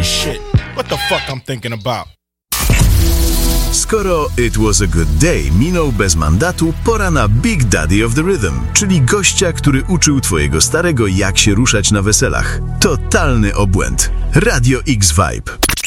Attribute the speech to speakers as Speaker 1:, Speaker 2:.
Speaker 1: Holy shit, what the fuck I'm thinking about?
Speaker 2: Skoro It Was a Good Day minął bez mandatu, pora na Big Daddy of the Rhythm, czyli gościa, który uczył twojego starego, jak się ruszać na weselach. Totalny obłęd. Radio X Vibe.